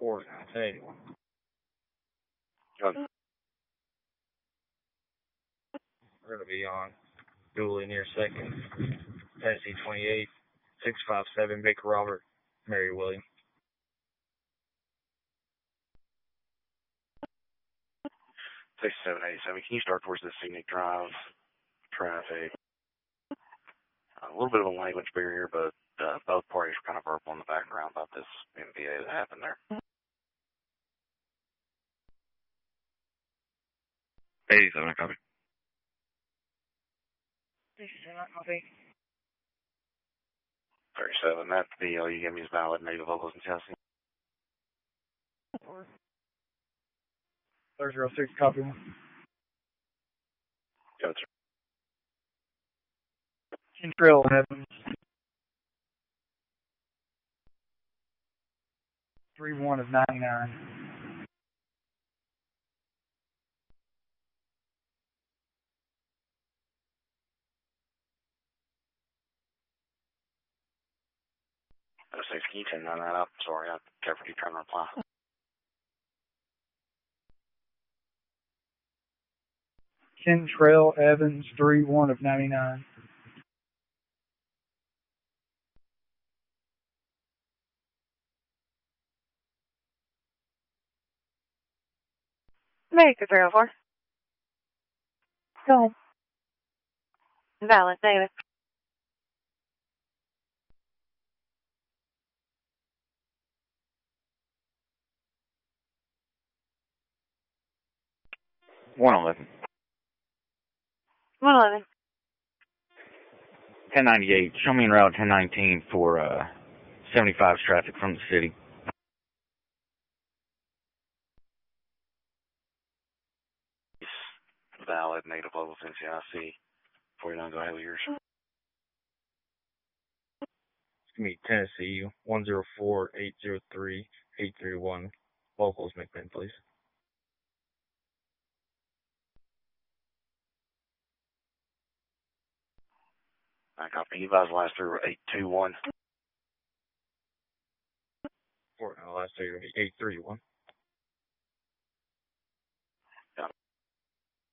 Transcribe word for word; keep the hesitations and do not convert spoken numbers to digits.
four, ten eighty-one. Good. We're going to be on dually near second, Tennessee twenty-eight, six five seven, Baker Robert, Mary William. sixty-seven eighty-seven, can you start towards the scenic drive traffic? A little bit of a language barrier, but uh, both parties are kind of verbal in the background about this M V A that happened there. eighty-seven, I copy. eighty-seven, I copy. thirty-seven, that video you gave me is valid, native vocals in Tennessee. thirty oh six, copy. Good, sir. Kentrail Evans. three one of ninety-nine. oh six, can you turn that up? Sorry, I covered you trying to reply. Kentrail Evans, three one of ninety-nine. America three oh four. Go ahead. Valid, David. one eleven. one eleven. ten ninety-eight, show me en route ten nineteen for uh, seventy-five's traffic from the city. Valid, native levels N C I C. Before you don't go ahead with yours. It's going to be Tennessee, one zero four, eight zero three, eight three one. Locals, McMinn, please. I copy. You guys last through eight two one. Four, no, last three, eight three one.